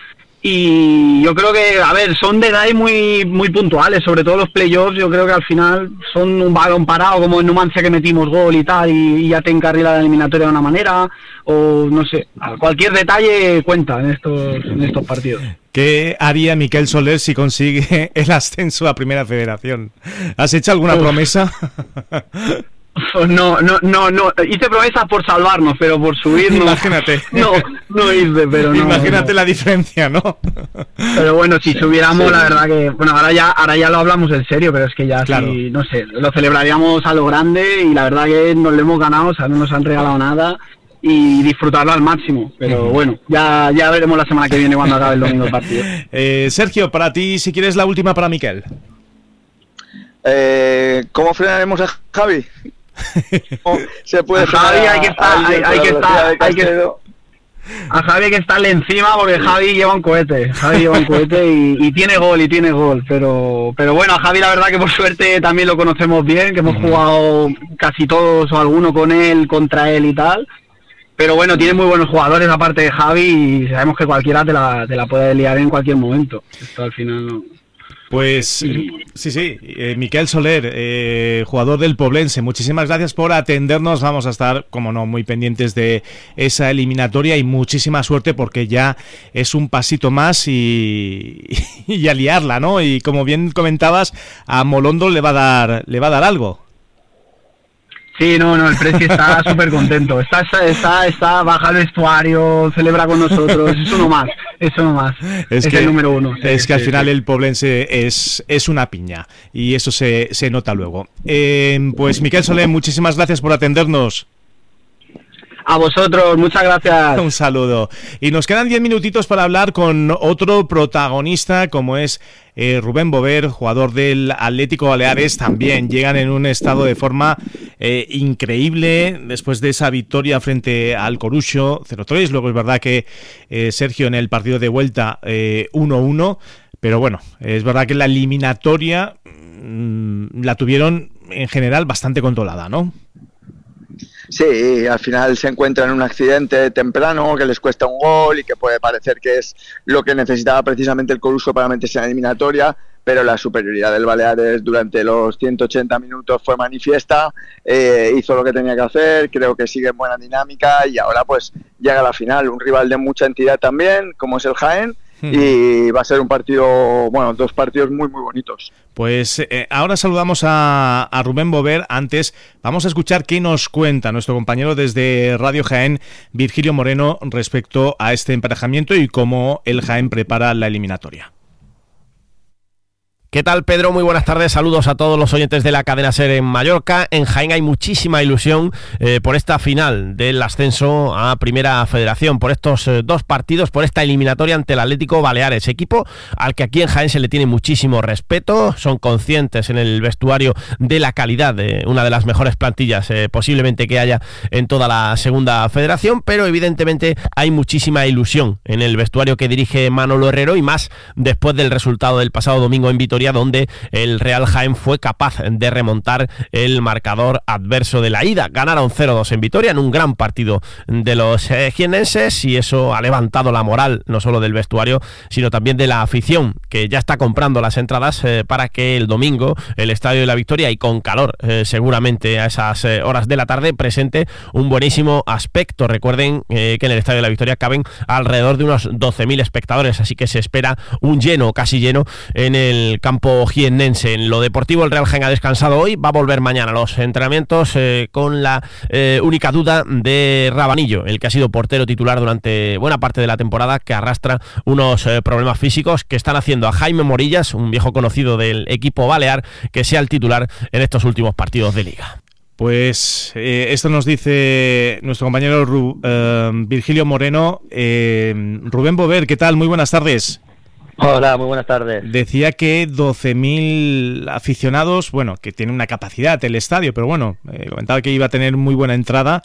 Y yo creo que, a ver, son de edad muy muy puntuales, sobre todo los playoffs. Yo creo que al final son un balón parado, como en Numancia, que metimos gol y tal, y, y ya te encarrila la eliminatoria de una manera, o no sé, cualquier detalle cuenta en estos, en estos partidos. ¿Qué haría Miquel Soler si consigue el ascenso a Primera Federación? ¿Has hecho alguna Uf. promesa? No, no, no, no, hice promesas por salvarnos, pero por subir no. Imagínate. No, no hice, pero no. Imagínate no. la diferencia, ¿no? Pero bueno, si subiéramos, sí. la verdad que, bueno, ahora ya, ahora ya lo hablamos en serio, pero es que ya claro. sí, no sé, lo celebraríamos a lo grande y la verdad que nos lo hemos ganado, o sea, no nos han regalado nada y disfrutarlo al máximo, pero uh-huh. bueno, ya, ya veremos la semana que viene cuando acabe el domingo el partido. Eh, Sergio, para ti, si quieres la última para Miquel. Eh, ¿Cómo frenaremos a Javi? Se puede Javi hay que estar, hay, hay que estar, hay que a Javi hay que estarle encima porque Javi lleva un cohete, Javi lleva un cohete y, y tiene gol y tiene gol, pero pero bueno, a Javi la verdad que por suerte también lo conocemos bien, que hemos jugado casi todos o alguno con él, contra él y tal. Pero bueno, tiene muy buenos jugadores aparte de Javi y sabemos que cualquiera te la, te la puede liar en cualquier momento. Esto al final no. Pues sí, sí, eh, Miquel Soler, eh, jugador del Poblense, muchísimas gracias por atendernos. Vamos a estar, como no, muy pendientes de esa eliminatoria y muchísima suerte porque ya es un pasito más y, y a liarla, ¿no? Y como bien comentabas, a Molondo le va a dar, le va a dar algo. Sí, no, no, el Presi está súper contento, está, está, está, baja el vestuario, celebra con nosotros, es uno más, es uno más, es, es que, el número uno. Sí, es que sí, al final sí. el Poblense es, es una piña y eso se, se nota luego. Eh, pues Miquel Soler, muchísimas gracias por atendernos. A vosotros, muchas gracias. Un saludo. Y nos quedan diez minutitos para hablar con otro protagonista como es eh, Rubén Bover, jugador del Atlético Baleares. También llegan en un estado de forma eh, increíble después de esa victoria frente al Coruxo cero tres. Luego es verdad que eh, Sergio en el partido de vuelta eh, uno uno. Pero bueno, es verdad que la eliminatoria mmm, la tuvieron en general bastante controlada, ¿no? Sí, al final se encuentran en un accidente temprano que les cuesta un gol y que puede parecer que es lo que necesitaba precisamente el Coruxo para meterse en la eliminatoria, pero la superioridad del Baleares durante los ciento ochenta minutos fue manifiesta, eh, hizo lo que tenía que hacer, creo que sigue en buena dinámica y ahora pues llega a la final, un rival de mucha entidad también, como es el Jaén, y va a ser un partido, bueno, dos partidos muy muy bonitos. Pues eh, ahora saludamos a, a Rubén Bover. Antes vamos a escuchar qué nos cuenta nuestro compañero desde Radio Jaén, Virgilio Moreno, respecto a este emparejamiento y cómo el Jaén prepara la eliminatoria. ¿Qué tal, Pedro? Muy buenas tardes, saludos a todos los oyentes de la cadena SER en Mallorca. En Jaén hay muchísima ilusión eh, por esta final del ascenso a Primera Federación, por estos eh, dos partidos, por esta eliminatoria ante el Atlético Baleares, equipo al que aquí en Jaén se le tiene muchísimo respeto, son conscientes en el vestuario de la calidad de una de las mejores plantillas eh, posiblemente que haya en toda la Segunda Federación, pero evidentemente hay muchísima ilusión en el vestuario que dirige Manolo Herrero, y más después del resultado del pasado domingo en Vitoria, donde el Real Jaén fue capaz de remontar el marcador adverso de la ida. Ganaron cero dos en Vitoria en un gran partido de los eh, jiennenses, y eso ha levantado la moral no solo del vestuario, sino también de la afición, que ya está comprando las entradas eh, para que el domingo el Estadio de la Victoria, y con calor eh, seguramente a esas eh, horas de la tarde, presente un buenísimo aspecto. Recuerden eh, que en el Estadio de la Victoria caben alrededor de unos doce mil espectadores, así que se espera un lleno, casi lleno, en el campo jiennense. En lo deportivo, el Real Jaén ha descansado hoy, va a volver mañana a los entrenamientos eh, con la eh, única duda de Rabanillo, el que ha sido portero titular durante buena parte de la temporada, que arrastra unos eh, problemas físicos que están haciendo a Jaime Morillas, un viejo conocido del equipo balear, que sea el titular en estos últimos partidos de Liga. Pues eh, esto nos dice nuestro compañero Ru, eh, Virgilio Moreno. eh, Rubén Bover, ¿qué tal? Muy buenas tardes. Hola, muy buenas tardes. Decía que doce mil aficionados, bueno, que tiene una capacidad el estadio, pero bueno, eh, comentaba que iba a tener muy buena entrada,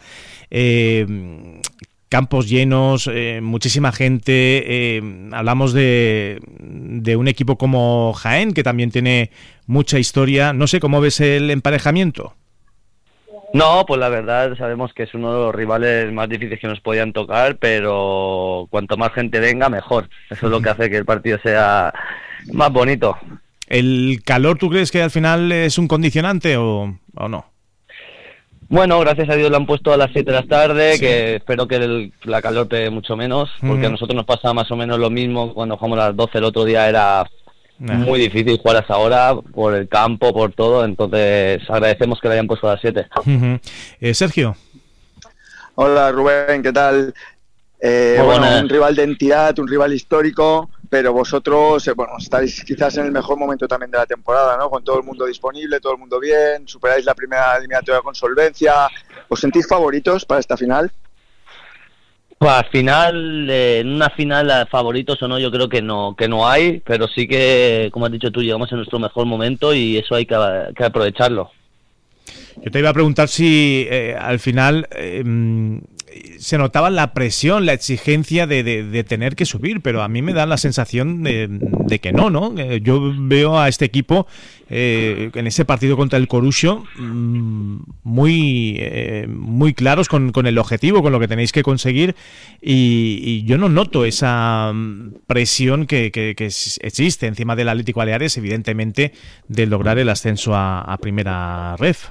eh, campos llenos, eh, muchísima gente, eh, hablamos de, de un equipo como Jaén, que también tiene mucha historia. No sé, ¿cómo ves el emparejamiento? No, pues la verdad sabemos que es uno de los rivales más difíciles que nos podían tocar, pero cuanto más gente venga, mejor. Eso es lo que hace que el partido sea más bonito. ¿El calor tú crees que al final es un condicionante o, o no? Bueno, gracias a Dios lo han puesto a las siete de la tarde, sí. Que espero que el, la calor pegue mucho menos, porque mm. a nosotros nos pasa más o menos lo mismo cuando jugamos a las doce el otro día. Era muy difícil jugar a esa hora, por el campo, por todo, entonces agradecemos que lo hayan puesto a las siete. Uh-huh. eh, Sergio. Hola Rubén, ¿qué tal? Eh, bueno, un rival de entidad, un rival histórico, pero vosotros eh, bueno, estáis quizás en el mejor momento también de la temporada, ¿no? Con todo el mundo disponible, todo el mundo bien, superáis la primera eliminatoria con solvencia. ¿Os sentís favoritos para esta final? Pues al final, eh, en una final, favoritos o no, yo creo que no que no hay, pero sí que, como has dicho tú, llegamos en nuestro mejor momento y eso hay que, que aprovecharlo. Yo te iba a preguntar si eh, al final eh, se notaba la presión, la exigencia de, de, de tener que subir, pero a mí me da la sensación de, de que no, ¿no? Eh, yo veo a este equipo eh, en ese partido contra el Corucho mmm, muy eh, muy claros con, con el objetivo, con lo que tenéis que conseguir, y, y yo no noto esa presión que, que, que existe encima del Atlético Baleares, evidentemente, de lograr el ascenso a, a Primera Ref.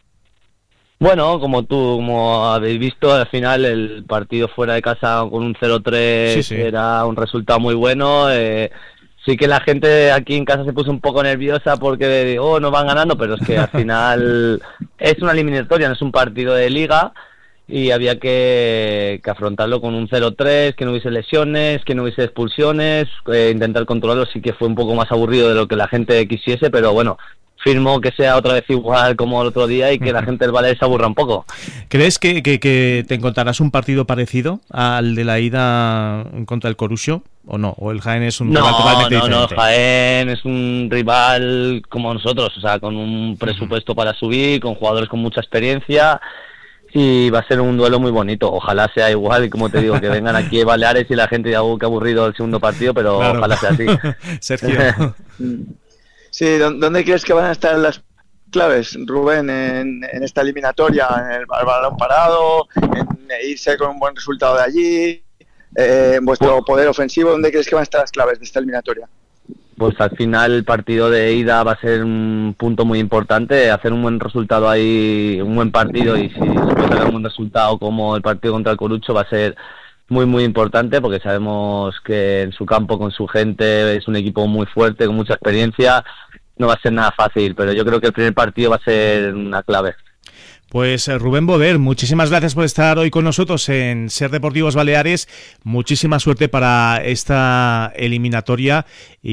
Bueno, como tú, como habéis visto, al final el partido fuera de casa con un cero tres sí, sí. era un resultado muy bueno. Eh, sí que la gente aquí en casa se puso un poco nerviosa porque, oh, nos van ganando, pero es que al final es una eliminatoria, no es un partido de liga, y había que, que afrontarlo con un cero tres, que no hubiese lesiones, que no hubiese expulsiones, eh, intentar controlarlo. Sí que fue un poco más aburrido de lo que la gente quisiese, pero bueno, firmo que sea otra vez igual como el otro día y que la gente del Baleares se aburra un poco. ¿Crees que, que, que te encontrarás un partido parecido al de la ida contra el Corucho o no? ¿O el Jaén es un no, rival totalmente no, diferente? No, Jaén es un rival como nosotros, o sea, con un presupuesto uh-huh. para subir, con jugadores con mucha experiencia, y va a ser un duelo muy bonito. Ojalá sea igual, y como te digo, que vengan aquí Baleares y la gente diga, oh, qué aburrido el segundo partido, pero claro. Ojalá sea así. Sergio. Sí, ¿dónde crees que van a estar las claves, Rubén, en, en esta eliminatoria? ¿En el balón parado? ¿En irse con un buen resultado de allí? Eh, ¿En vuestro poder ofensivo? ¿Dónde crees que van a estar las claves de esta eliminatoria? Pues al final el partido de ida va a ser un punto muy importante, hacer un buen resultado ahí, un buen partido, y si se puede sacar un buen resultado como el partido contra el Corucho va a ser muy muy importante, porque sabemos que en su campo, con su gente, es un equipo muy fuerte, con mucha experiencia. No va a ser nada fácil, pero yo creo que el primer partido va a ser una clave. Pues Rubén Bover, muchísimas gracias por estar hoy con nosotros en Ser Deportivos Baleares. Muchísima suerte para esta eliminatoria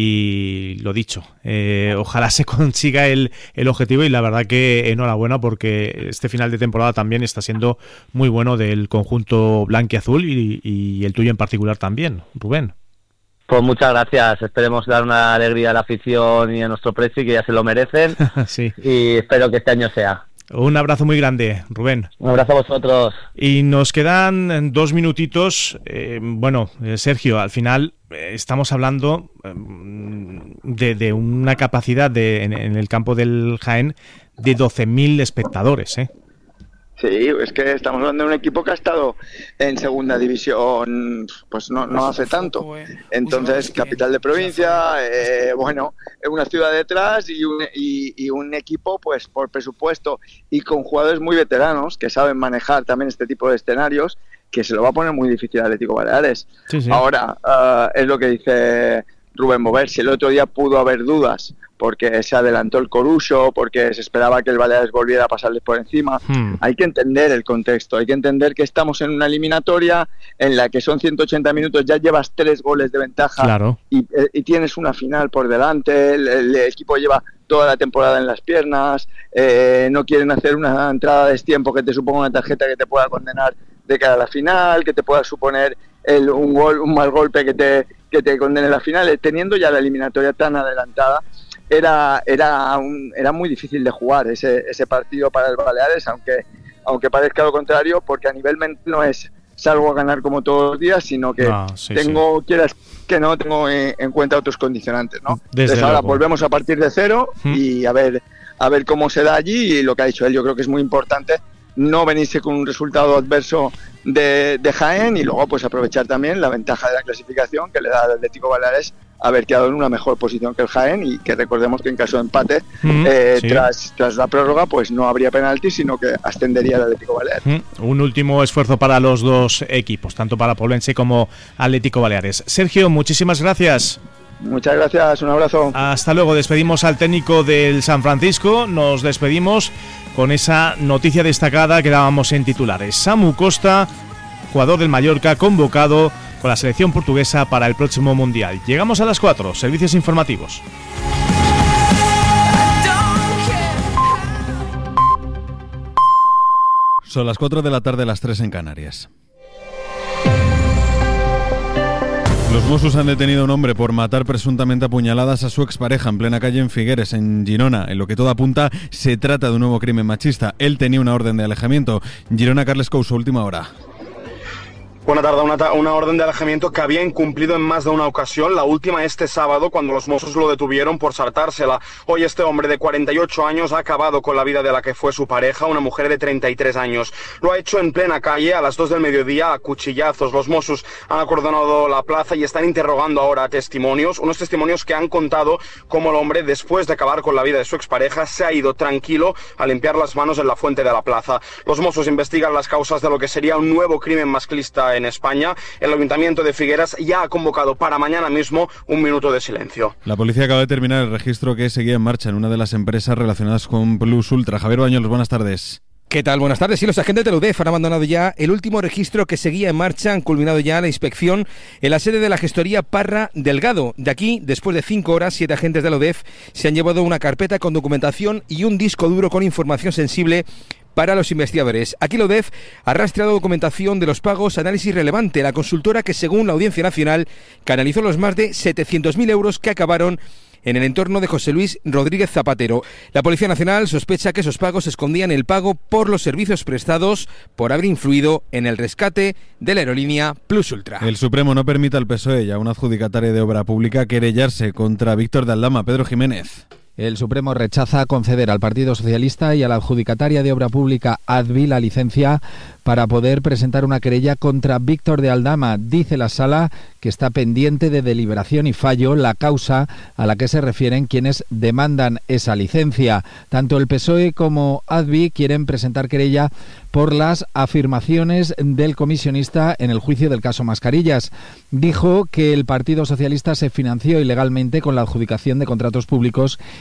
y lo dicho, eh, ojalá se consiga el, el objetivo y la verdad que enhorabuena porque este final de temporada también está siendo muy bueno del conjunto blanquiazul y, y el tuyo en particular también, Rubén. Pues muchas gracias, esperemos dar una alegría a la afición y a nuestro precio que ya se lo merecen. Sí. Y espero que este año sea. Un abrazo muy grande, Rubén. Un abrazo a vosotros. Y nos quedan dos minutitos. Eh, bueno, eh, Sergio, al final eh, estamos hablando eh, de, de una capacidad de, en, en el campo del Jaén de doce mil espectadores, ¿eh? Sí, es que estamos hablando de un equipo que ha estado en segunda división, pues no, no hace tanto. Entonces, capital de provincia, eh, bueno, una ciudad detrás y un, y, y un equipo, pues por presupuesto y con jugadores muy veteranos que saben manejar también este tipo de escenarios, que se lo va a poner muy difícil al Atlético Baleares. Sí, sí. Ahora, uh, es lo que dice Rubén Bover, si el otro día pudo haber dudas porque se adelantó el Coruso, porque se esperaba que el Baleares volviera a pasarles por encima. Hmm. Hay que entender el contexto, hay que entender que estamos en una eliminatoria en la que son ciento ochenta minutos, ya llevas tres goles de ventaja, claro. y, y tienes una final por delante, el, el equipo lleva toda la temporada en las piernas, eh, no quieren hacer una entrada de destiempo que te suponga una tarjeta que te pueda condenar de cara a la final, que te pueda suponer el, un, gol, un mal golpe que te, que te condene la final, teniendo ya la eliminatoria tan adelantada. Era era un, era muy difícil de jugar ese ese partido para el Baleares, aunque aunque parezca lo contrario, porque a nivel mental no es salgo a ganar como todos los días, sino que no, sí, tengo, sí. quieras que no, tengo en, en cuenta otros condicionantes, ¿no? Desde Entonces ahora luego. volvemos a partir de cero ¿Mm? y a ver a ver cómo se da allí, y lo que ha dicho él yo creo que es muy importante no venirse con un resultado adverso de, de Jaén y luego pues aprovechar también la ventaja de la clasificación que le da al Atlético Baleares haber quedado en una mejor posición que el Jaén, y que recordemos que en caso de empate mm, eh, sí. tras, tras la prórroga pues no habría penalti, sino que ascendería el Atlético Baleares. Mm, un último esfuerzo para los dos equipos, tanto para Poblense como Atlético Baleares. Sergio, muchísimas gracias. Muchas gracias, un abrazo. Hasta luego, despedimos al técnico del San Francisco, nos despedimos con esa noticia destacada que dábamos en titulares. Samu Costa, jugador del Mallorca, convocado con la selección portuguesa para el próximo Mundial. Llegamos a las cuatro, servicios informativos. Son las cuatro de la tarde, las tres en Canarias. Los Mossos han detenido a un hombre por matar presuntamente a puñaladas a su expareja en plena calle en Figueres, en Girona. En lo que todo apunta, se trata de un nuevo crimen machista. Él tenía una orden de alejamiento. Girona, Carles Couso, última hora. Buena tarde, una, una orden de alejamiento que había incumplido en más de una ocasión, la última este sábado cuando los Mossos lo detuvieron por saltársela. Hoy este hombre de cuarenta y ocho años ha acabado con la vida de la que fue su pareja, una mujer de treinta y tres años. Lo ha hecho en plena calle a las dos del mediodía a cuchillazos. Los Mossos han acordonado la plaza y están interrogando ahora a testimonios, unos testimonios que han contado cómo el hombre, después de acabar con la vida de su expareja, se ha ido tranquilo a limpiar las manos en la fuente de la plaza. Los Mossos investigan las causas de lo que sería un nuevo crimen masclista en España. El Ayuntamiento de Figueras ya ha convocado para mañana mismo un minuto de silencio. La policía acaba de terminar el registro que seguía en marcha en una de las empresas relacionadas con Plus Ultra. Javier Bañuelos, buenas tardes. ¿Qué tal? Buenas tardes. Sí, los agentes de la U D E F han abandonado ya el último registro que seguía en marcha. Han culminado ya la inspección en la sede de la gestoría Parra Delgado. De aquí, después de cinco horas, siete agentes de la U D E F se han llevado una carpeta con documentación y un disco duro con información sensible para los investigadores. Aquí la U D E F ha rastreado documentación de los pagos, análisis relevante. La consultora que, según la Audiencia Nacional, canalizó los más de setecientos mil euros que acabaron en el entorno de José Luis Rodríguez Zapatero. La Policía Nacional sospecha que esos pagos escondían el pago por los servicios prestados por haber influido en el rescate de la aerolínea Plus Ultra. El Supremo no permite al P S O E y a un adjudicatario de obra pública querellarse contra Víctor de Aldama. Pedro Jiménez. El Supremo rechaza conceder al Partido Socialista y a la adjudicataria de obra pública Advi la licencia para poder presentar una querella contra Víctor de Aldama. Dice la Sala que está pendiente de deliberación y fallo la causa a la que se refieren quienes demandan esa licencia. Tanto el P S O E como Advi quieren presentar querella por las afirmaciones del comisionista en el juicio del caso Mascarillas. Dijo que el Partido Socialista se financió ilegalmente con la adjudicación de contratos públicos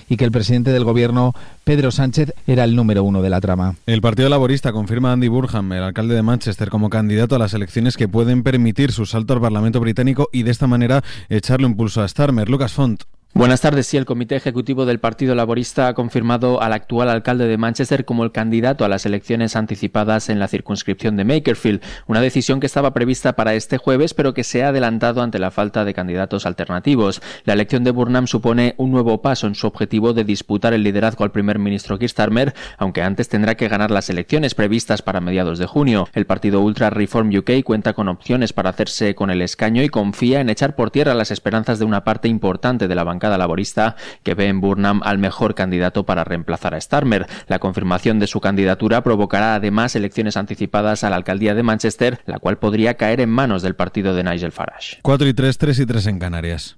y que el presidente del gobierno, Pedro Sánchez, era el número uno de la trama. El Partido Laborista confirma a Andy Burnham, el alcalde de Manchester, como candidato a las elecciones que pueden permitir su salto al Parlamento británico y de esta manera echarle un pulso a Starmer. Lucas Font. Buenas tardes. Sí, el Comité Ejecutivo del Partido Laborista ha confirmado al actual alcalde de Manchester como el candidato a las elecciones anticipadas en la circunscripción de Makerfield, una decisión que estaba prevista para este jueves, pero que se ha adelantado ante la falta de candidatos alternativos. La elección de Burnham supone un nuevo paso en su objetivo de disputar el liderazgo al primer ministro Keir Starmer, aunque antes tendrá que ganar las elecciones previstas para mediados de junio. El partido Ultra Reform U K cuenta con opciones para hacerse con el escaño y confía en echar por tierra las esperanzas de una parte importante de la bancada laborista que ve en Burnham al mejor candidato para reemplazar a Starmer. La confirmación de su candidatura provocará además elecciones anticipadas a la alcaldía de Manchester, la cual podría caer en manos del partido de Nigel Farage. cuatro y tres, tres y tres en Canarias.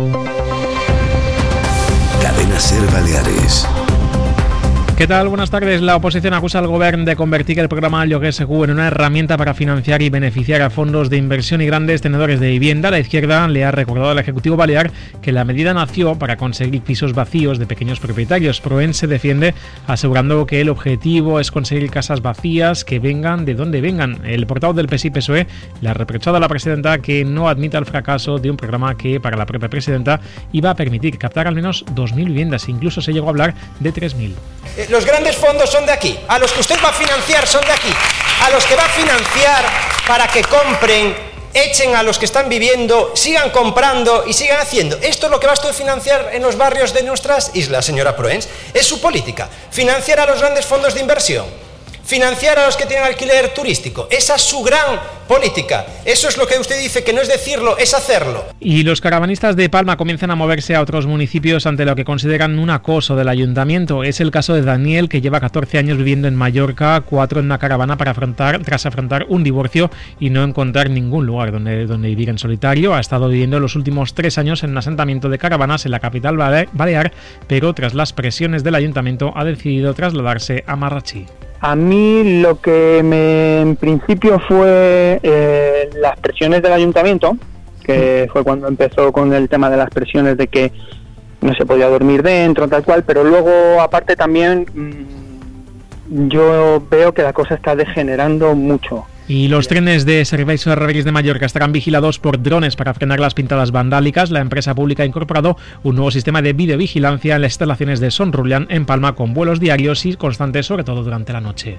Cadena Ser Baleares. ¿Qué tal? Buenas tardes. La oposición acusa al Govern de convertir el programa Lloguer Segur en una herramienta para financiar y beneficiar a fondos de inversión y grandes tenedores de vivienda. La izquierda le ha recordado al Ejecutivo balear que la medida nació para conseguir pisos vacíos de pequeños propietarios. Proen se defiende asegurando que el objetivo es conseguir casas vacías que vengan de donde vengan. El portavoz del P S I P S O E le ha reprochado a la presidenta que no admita el fracaso de un programa que para la propia presidenta iba a permitir captar al menos dos mil viviendas. Incluso se llegó a hablar de tres mil. Los grandes fondos son de aquí, a los que usted va a financiar son de aquí, a los que va a financiar para que compren, echen a los que están viviendo, sigan comprando y sigan haciendo. Esto es lo que va a usted financiar en los barrios de nuestras islas, señora Proens. Es su política, financiar a los grandes fondos de inversión, financiar a los que tienen alquiler turístico. Esa es su gran política. Eso es lo que usted dice, que no es decirlo, es hacerlo. Y los caravanistas de Palma comienzan a moverse a otros municipios ante lo que consideran un acoso del ayuntamiento. Es el caso de Daniel, que lleva catorce años viviendo en Mallorca, cuatro en una caravana para afrontar, tras afrontar un divorcio y no encontrar ningún lugar donde, donde vivir en solitario. Ha estado viviendo los últimos tres años en un asentamiento de caravanas en la capital balear, pero tras las presiones del ayuntamiento ha decidido trasladarse a Marratxí. A mí lo que me, en principio fue eh, las presiones del ayuntamiento, que fue cuando empezó con el tema de las presiones de que no se podía dormir dentro, tal cual, pero luego aparte también mmm, yo veo que la cosa está degenerando mucho. Y los trenes de Serveis Ferroviaris de Mallorca estarán vigilados por drones para frenar las pintadas vandálicas. La empresa pública ha incorporado un nuevo sistema de videovigilancia en las instalaciones de Son Rulian en Palma, con vuelos diarios y constantes, sobre todo durante la noche.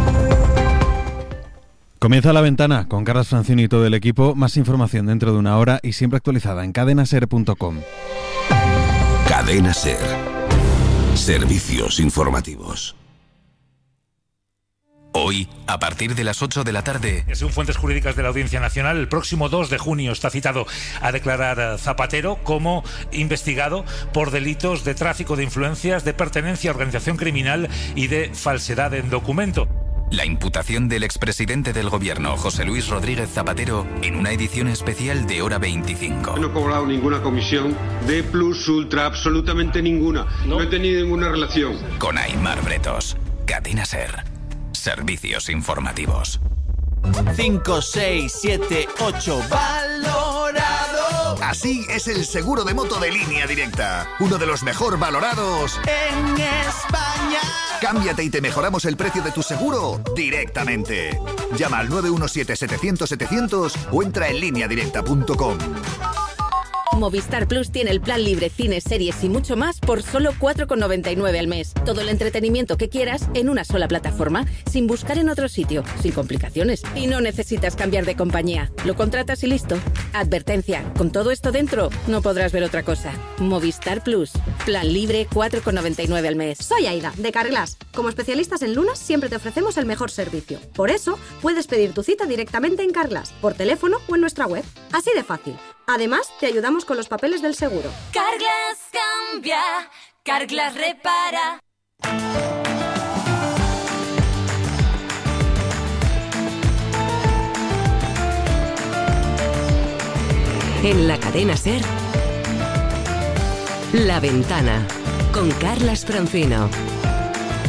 Comienza La Ventana con Carlas Francini y todo el equipo. Más información dentro de una hora y siempre actualizada en cadena ser punto com. Cadena Ser. Servicios informativos. Hoy, a partir de las ocho de la tarde... Según fuentes jurídicas de la Audiencia Nacional, el próximo dos de junio está citado a declarar Zapatero como investigado por delitos de tráfico de influencias, de pertenencia a organización criminal y de falsedad en documento. La imputación del expresidente del gobierno, José Luis Rodríguez Zapatero, en una edición especial de Hora veinticinco. No he cobrado ninguna comisión de plus ultra, absolutamente ninguna. No, no he tenido ninguna relación. Con Aimar Bretos. Cadena Ser. Servicios informativos. cinco, seis, siete, ocho. Valorado. Así es el seguro de moto de Línea Directa. Uno de los mejor valorados en España. Cámbiate y te mejoramos el precio de tu seguro directamente. Llama al nueve uno siete, setecientos, setecientos o entra en línea directa punto com. Movistar Plus tiene el plan libre, cines, series y mucho más por solo cuatro con noventa y nueve al mes. Todo el entretenimiento que quieras en una sola plataforma, sin buscar en otro sitio, sin complicaciones. Y no necesitas cambiar de compañía. Lo contratas y listo. Advertencia, con todo esto dentro, no podrás ver otra cosa. Movistar Plus, plan libre, cuatro con noventa y nueve al mes. Soy Aida, de Carglass. Como especialistas en lunas, siempre te ofrecemos el mejor servicio. Por eso, puedes pedir tu cita directamente en Carglass, por teléfono o en nuestra web. Así de fácil. Además, te ayudamos con los papeles del seguro. Carglass cambia, Carglass repara. En la cadena Ser, La Ventana, con Carlas Francino.